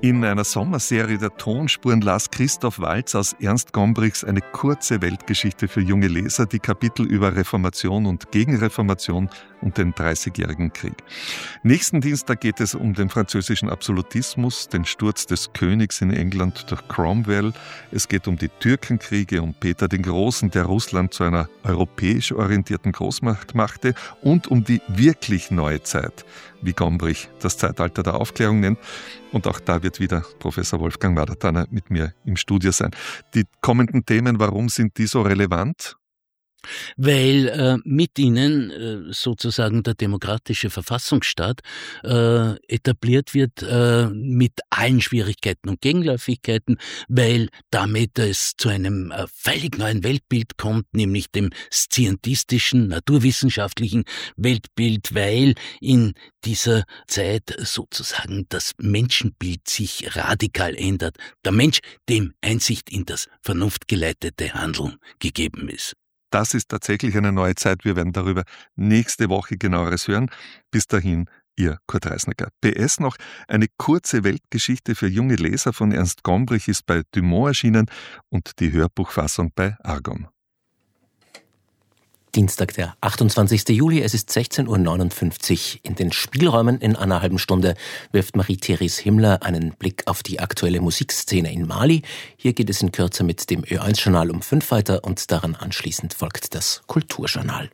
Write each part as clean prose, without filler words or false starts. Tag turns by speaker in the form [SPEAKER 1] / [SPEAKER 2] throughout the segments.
[SPEAKER 1] In einer Sommerserie der Tonspuren las Christoph Waltz aus Ernst Gombrichs eine kurze Weltgeschichte für junge Leser, die Kapitel über Reformation und Gegenreformation und den Dreißigjährigen Krieg. Nächsten Dienstag geht es um den französischen Absolutismus, den Sturz des Königs in England durch Cromwell. Es geht um die Türkenkriege, um Peter den Großen, der Russland zu einer europäisch orientierten Großmacht machte, und um die wirklich neue Zeit, wie Gombrich das Zeitalter der Aufklärung nennt. Und auch da wird wieder Professor Wolfgang Madatana mit mir im Studio sein. Die kommenden Themen, warum sind die so relevant?
[SPEAKER 2] Weil mit ihnen sozusagen der demokratische Verfassungsstaat etabliert wird mit allen Schwierigkeiten und Gegenläufigkeiten, weil damit es zu einem völlig neuen Weltbild kommt, nämlich dem scientistischen, naturwissenschaftlichen Weltbild, weil in dieser Zeit sozusagen das Menschenbild sich radikal ändert. Der Mensch, dem Einsicht in das vernunftgeleitete Handeln gegeben ist.
[SPEAKER 1] Das ist tatsächlich eine neue Zeit. Wir werden darüber nächste Woche genaueres hören. Bis dahin, Ihr Kurt Reisnecker. PS noch, eine kurze Weltgeschichte für junge Leser von Ernst Gombrich ist bei Dumont erschienen und die Hörbuchfassung bei Argon.
[SPEAKER 3] Dienstag, der 28. Juli, es ist 16.59 Uhr. In den Spielräumen in einer halben Stunde wirft Marie-Therese Himmler einen Blick auf die aktuelle Musikszene in Mali. Hier geht es in Kürze mit dem Ö1-Journal um 5 weiter und daran anschließend folgt das Kulturjournal.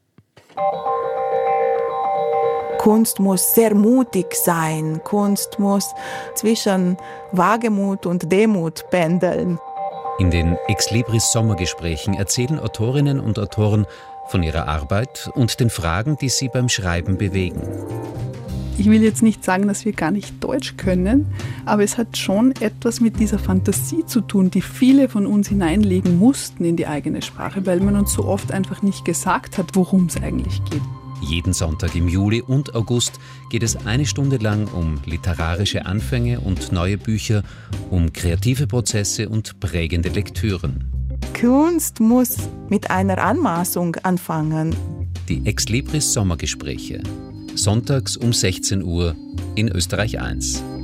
[SPEAKER 4] Kunst muss sehr mutig sein. Kunst muss zwischen Wagemut und Demut pendeln.
[SPEAKER 5] In den Exlibris-Sommergesprächen erzählen Autorinnen und Autoren von ihrer Arbeit und den Fragen, die sie beim Schreiben bewegen.
[SPEAKER 6] Ich will jetzt nicht sagen, dass wir gar nicht Deutsch können, aber es hat schon etwas mit dieser Fantasie zu tun, die viele von uns hineinlegen mussten in die eigene Sprache, weil man uns so oft einfach nicht gesagt hat, worum es eigentlich geht.
[SPEAKER 5] Jeden Sonntag im Juli und August geht es eine Stunde lang um literarische Anfänge und neue Bücher, um kreative Prozesse und prägende Lektüren.
[SPEAKER 4] Kunst muss mit einer Anmaßung anfangen.
[SPEAKER 5] Die Exlibris Sommergespräche. Sonntags um 16 Uhr in Österreich 1.